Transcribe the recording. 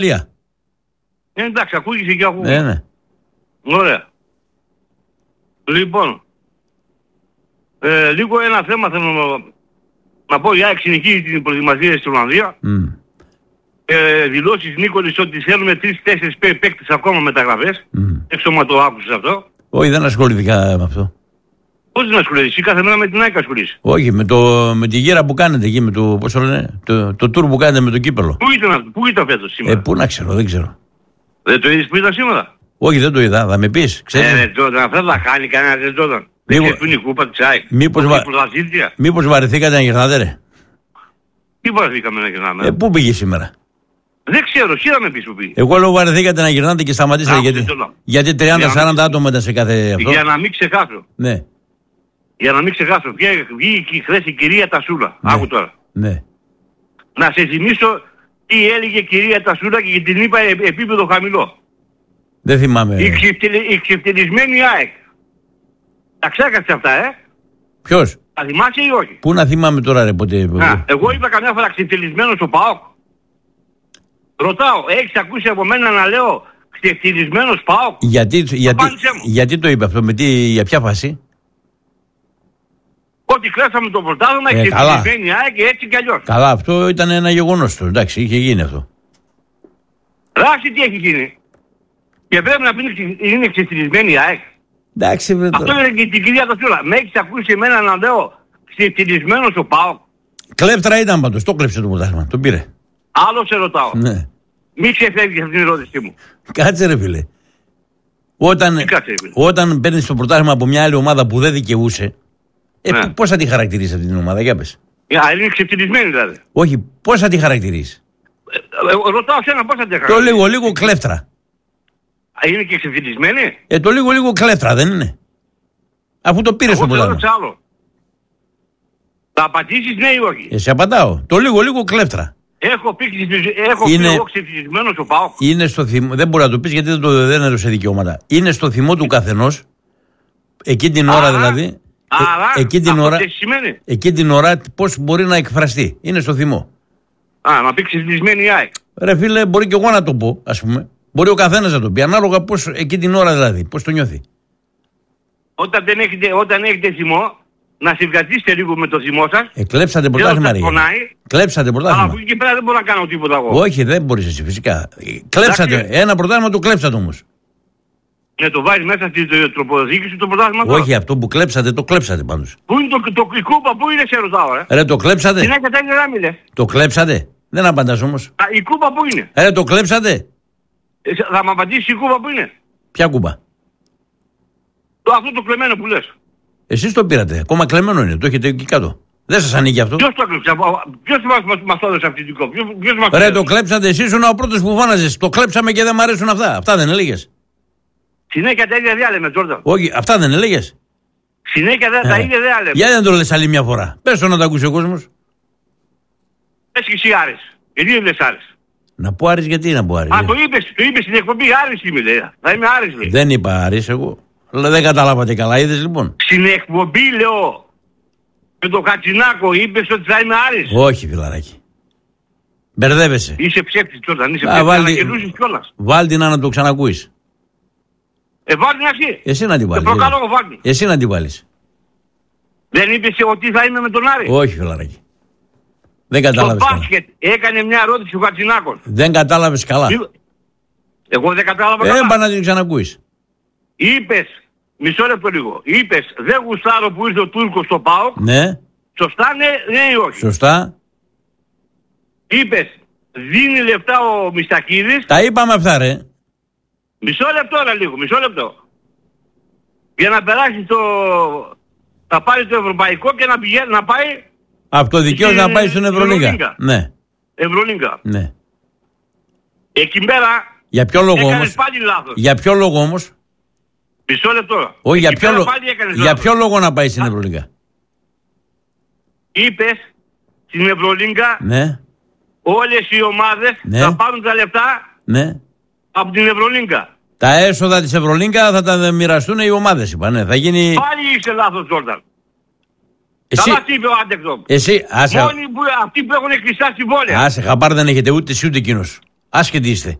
Εντάξει, ακούγησε και ακούγεται. Ναι. Ωραία. Λοιπόν, λίγο ένα θέμα θέλω να πω. Η ΑΕΚ συνεχίζει την προετοιμασία στην Ολλανδία. Δηλώσεις Νίκολης ότι θέλουμε 3-4 παίκτες ακόμα μεταγραφές. Έξω το άκουσες αυτό. Όχι, δεν ασχολήθηκα με αυτό. Πώς δεν ασχολείσαι, κάθε μέρα με την ΑΕΚ ασχολείσαι. Όχι, με τη γύρα που κάνετε εκεί, με το, πώς το λένε, το tour που κάνετε με το κύπελο. Πού ήταν φέτος σήμερα? Πού να ξέρω, δεν ξέρω. Δεν το είδες που ήταν σήμερα? Όχι, δεν το είδα, θα με πεις, ξέρεις. Τζόρνταν, αυτά θα κάνει κανένα δεν Τζόρνταν. Δεν ξέρεις που είναι η κούπα της ΑΕΚ. Μήπως βαρεθήκατε να γυρνάτε, ρε? Τι βαρεθήκαμε να γυρνάμε? Πού πήγε σήμερα? Δεν ξέρω, εσύ θα με πεις που πήγε. Εγώ λέω βαρεθήκατε να γυρνάτε και σταματήσατε γιατί 30-40 άτομα ήταν σε κάθε αυτό. Για να μην ξεχάσω. Ναι. Για να μην ξεχάσω. Βγήκε χθες η κυρία Τασούλα. Ναι. Άκου τώρα. Ναι. Να σε θυμίσω τι έλεγε η κυρία Τασούλα και την είπα επίπεδο χαμηλό. Δεν θυμάμαι. Η ξεφτυλισμένη ΑΕΚ. Τα ξέχασες αυτά, Ποιος? Τα θυμάσαι ή όχι? Πού να θυμάμαι τώρα, ρε, ποτέ. Εγώ είπα καμιά φορά ξεφτυλισμένος ο ΠΑΟΚ. Ρωτάω, έχεις ακούσει από μένα να λέω ξεφτυλισμένος ΠΑΟΚ? Γιατί το είπε αυτό, για ποια φάση? Ότι κλέψαμε το πρωτάθλημα, ξεφτυλισμένη ΑΕΚ και έτσι κι αλλιώς. Καλά, αυτό ήταν ένα γεγονός του. Εντάξει, είχε γίνει αυτό. Ράση τι έχει γίνει. Και πρέπει να πει είναι ξεφτυλισμένη η ΑΕΚ. Εντάξει, αυτό είναι και την κυρία Τασούλα. Με έχεις ακούσει εμένα να λέω ξεφτυλισμένος ο ΠΑΟΚ? Κλέφτρα ήταν πάντως, το κλέψε το πρωτάθλημα, τον πήρε. Άλλο σε ρωτάω. Ναι. Μη ξεφεύγεις από την ερώτησή μου. Κάτσε ρε φίλε. Όταν παίρνεις το πρωτάθλημα από μια άλλη ομάδα που δεν δικαιούσε, πώς θα τη χαρακτηρίσεις αυτή την ομάδα, για πες. Είναι ξεφτυλισμένη δηλαδή. Όχι, πώς θα τη χαρακτηρίσεις? Ρωτάω σένα πώς θα τη χαρακτηρίσεις. Το λίγο κλέφτρα. Είναι και ξεφτυλισμένη. Το λίγο κλέφτρα δεν είναι? Αφού το πήρες το πρωτάθλημα. Θα απαντήσεις ναι ή όχι? Εσύ απαντάω. Το λίγο κλέφτρα. Έχω πει εγώ ξεφτυλισμένος ο ΠΑΟΚ. Είναι στο θυμό, δεν μπορεί να το πεις γιατί δεν έδωσε δικαιώματα. Είναι στο θυμό του καθενός. Εκείνη την ώρα δηλαδή. Εκείνη την ώρα πώς μπορεί να εκφραστεί. Είναι στο θυμό. Να πει ξεφτυλισμένη η ΑΕΚ. Ρε φίλε, μπορεί και εγώ να το πω, ας πούμε. Μπορεί ο καθένας να το πει. Ανάλογα πώς εκείνη την ώρα δηλαδή. Πώς το νιώθει. Όταν έχετε θυμό, να συγκρατήσετε λίγο με το θυμό σας. Κλέψατε πρωτάθλημα, ρε. Κλέψατε πρωτάθλημα. Από εκεί και πέρα δεν μπορώ να κάνω τίποτα εγώ. Όχι, δεν μπορείς εσύ φυσικά. Κλέψατε. Ένα πρωτάθλημα το κλέψατε όμως. Ναι, το βάζεις μέσα στην τροποδοτική σου το πρωτάθλημα. Όχι, αυτό που κλέψατε, το κλέψατε πάντως. Πού είναι η κούπα, πού είναι, σε ρωτάω, ρε. Ρε, το κλέψατε. Συνέχεια τα ίδια μιλες. Το κλέψατε. Δεν απαντάς όμως. Η κούπα πού είναι? Ρε, το κλέψατε. Θα μου απαντήσεις η κούπα πού είναι? Ποια κούπα? Αυτό το κλεμμένο που λες. Εσείς το πήρατε. Ακόμα κλεμμένο είναι. Το έχετε εκεί κάτω. Δεν σας ανήκει αυτό. Ποιος το κλέψε? Ποιος μας έδωσε αυτή την κούπα? Ρε, το κλέψατε. Εσείς ήσουν ο πρώτος που φώναζες. Το κλέψαμε και δεν μ' αρέσουν αυτά. Αυτά δεν έλεγες? Συνέχεια τα ίδια διάλεμε, Τζόρνταν. Όχι, αυτά δεν έλεγες? Συνέχεια τα ίδια διάλεμε. Για δεν το λες άλλη μια φορά. Πες το να το ακούσει ο κόσμος. Πες και εσύ Άρης. Γιατί δεν λες Άρης? Να πω Άρης, γιατί να πω Άρης? Το είπες στην εκπομπή Άρης είμαι, λέει. Θα είμαι Άρης, λέει. Δεν είπα Άρης εγώ. Αλλά δεν καταλάβατε καλά, είδες λοιπόν. Στην εκπομπή λέω με το Κατσινάκο είπες ότι θα είμαι Άρης. Όχι, φιλαράκι. Μπερδεύεσαι. Είσαι ψεύτης τώρα, είσαι ψεύτης. Ανακαινούσεις κιόλας. Βάλ' να το ξανακούεις. Βάλ' την εσύ. Εσύ να την βάλεις. Προκαλώ, βάλ' εσύ να την βάλεις. Δεν είπες ότι θα είμαι με τον Άρη? Όχι, φιλαράκι. Δεν κατάλαβες. Στο μπάσκετ έκανε μια ερώτηση ο Κατσινάκος. Δεν κατάλαβες καλά. Εγώ δεν κατάλαβα καλά. Έμπα να την ξανακούεις. Είπες, μισό λεπτό λίγο. Είπες, δεν γουστάρω που ήρθε ο Τούρκος στο ΠΑΟΚ. Ναι. Σωστά, ναι ή όχι? Σωστά. Είπες, δίνει λεφτά ο Μιστακίδης. Τα είπαμε αυτά, ρε. Μισό λεπτό, ρε, λίγο, μισό λεπτό. Για να περάσει θα πάρει το ευρωπαϊκό και να πάει. Από το δικαίωμα να πάει στην Ευρωλίγκα. Ναι. Ευρωλίγκα. Ναι. Εκεί πέρα. Για ποιο λόγο όμως? Πάλι λάθος. Για ποιο λόγο όμως? Μισό λεπτό. Όχι, για ποιο λόγο να πάει στην Ευρωλίγκα? Είπες στην Ευρωλίγκα. Ναι. Όλες οι ομάδες θα πάρουν τα λεφτά. Ναι. Από την Ευρωλίγκα. Τα έσοδα της Ευρωλίγκα θα τα μοιραστούν οι ομάδες, είπα. Ναι, θα γίνει. Πάλι είσαι λάθος, Τζόρνταν. Καλά τι είπε ο Άντεκτο. Εσύ, άσε. Μόνοι αυτοί που έχουν κλειστά συμβόλαια. Άσε, χαμπάρ δεν έχετε ούτε εσύ ούτε εκείνος. Άσχετοι είστε.